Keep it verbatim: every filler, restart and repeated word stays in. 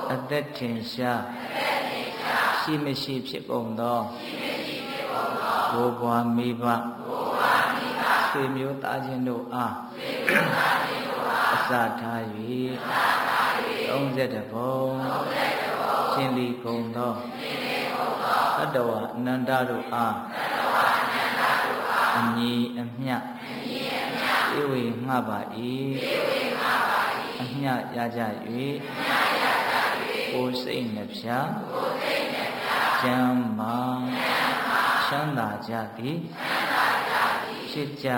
အသက်ထင်ရှားရှိမရှိဖြစ်ကုန်သောဘိုးဘွားမိဘဆွေမျိုးသားချင်းတို့အားအစထား၍သုံးဆယ်တဘုံရှင်လီကုန်သောတတဝအနန္တတို့အားအညီအမျှဧဝေငှပါ၏အမျှရကြ၍ကိုယ်စိတ်နှဖျားကျမ်းမာချမ်းသာကြသည်ဖြစ်ကြ